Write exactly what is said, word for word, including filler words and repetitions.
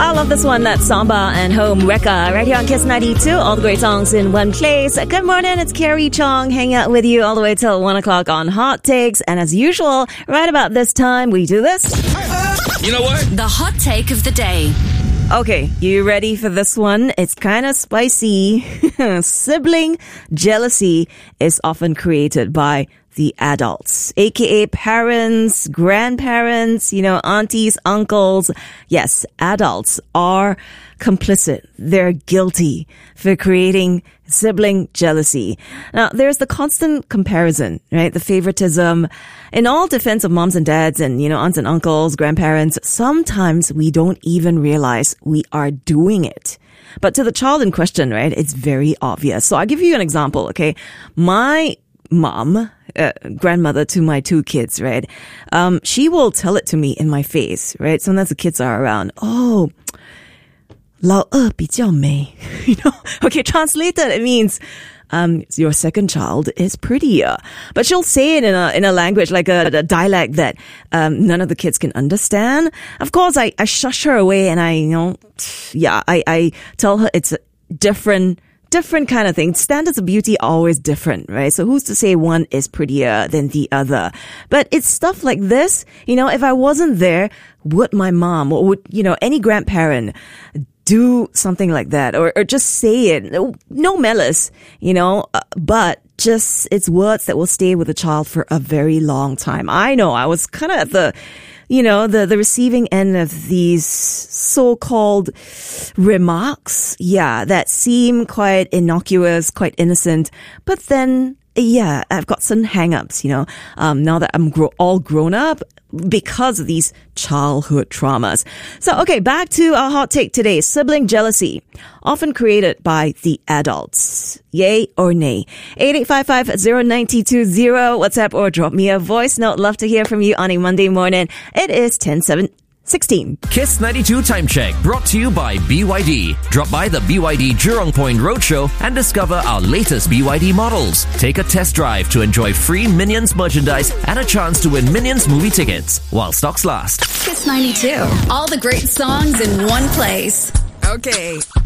I love this one. That's Samba and Home Wrecker right here on Kiss ninety-two. All the great songs in one place. Good morning. It's Carrie Chong hanging out with you all the way till one o'clock on Hot Takes. And as usual, right about this time, we do this. You know what? The hot take of the day. Okay, you ready for this one? It's kind of spicy. Sibling jealousy is often created by the adults, aka parents, grandparents, you know, aunties, uncles. Yes, adults are complicit. They're guilty for creating sibling jealousy. Now, there's the constant comparison, right? The favoritism. In all defense of moms and dads and, you know, aunts and uncles, grandparents, sometimes we don't even realize we are doing it. But to the child in question, right, it's very obvious. So I'll give you an example, okay? My mom, uh, grandmother to my two kids, right? Um, she will tell it to me in my face, right? Sometimes the kids are around. Oh, 老二比较美. You know? Okay, translated, it means um, your second child is prettier. But she'll say it in a in a language, like a, a dialect that um, none of the kids can understand. Of course, I, I shush her away and I, you know, yeah, I, I tell her it's a different Different kind of thing. Standards of beauty are always different, right? So who's to say one is prettier than the other? But it's stuff like this, you know, if I wasn't there, would my mom or would, you know, any grandparent do something like that or, or just say it? No, no malice, you know, uh, but just it's words that will stay with a child for a very long time. I know I was kind of at the you know, the, the receiving end of these so-called remarks, yeah, that seem quite innocuous, quite innocent, but then, yeah, I've got some hang-ups, you know, um, now that I'm gro- all grown up because of these childhood traumas. So, okay, back to our hot take today. Sibling jealousy, often created by the adults. Yay or nay? eight eight five five zero nine two zero. WhatsApp or drop me a voice note. Love to hear from you on a Monday morning. It is ten seven sixteen. Kiss ninety-two Time Check brought to you by B Y D. Drop by the B Y D Jurong Point Roadshow and discover our latest B Y D models. Take a test drive to enjoy free Minions merchandise and a chance to win Minions movie tickets while stocks last. Kiss ninety-two. All the great songs in one place. Okay,